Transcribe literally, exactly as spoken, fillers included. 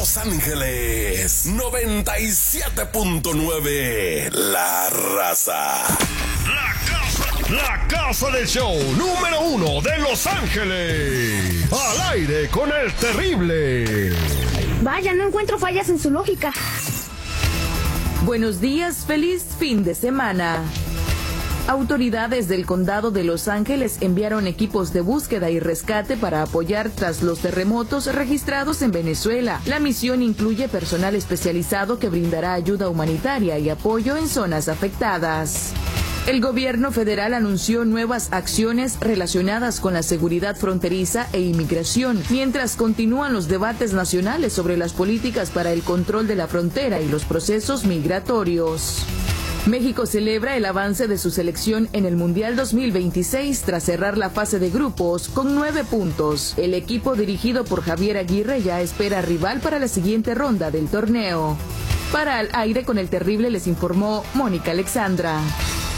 Los Ángeles, noventa y siete punto nueve, La Raza. La casa, la casa del show número uno de Los Ángeles. Al aire con el terrible. Vaya, no encuentro fallas en su lógica. Buenos días, feliz fin de semana. Autoridades del condado de Los Ángeles enviaron equipos de búsqueda y rescate para apoyar tras los terremotos registrados en Venezuela. La misión incluye personal especializado que brindará ayuda humanitaria y apoyo en zonas afectadas. El gobierno federal anunció nuevas acciones relacionadas con la seguridad fronteriza e inmigración, mientras continúan los debates nacionales sobre las políticas para el control de la frontera y los procesos migratorios. México celebra el avance de su selección en el Mundial dos mil veintiséis tras cerrar la fase de grupos con nueve puntos. El equipo dirigido por Javier Aguirre ya espera rival para la siguiente ronda del torneo. Para Al Aire con el Terrible les informó Mónica Alexandra.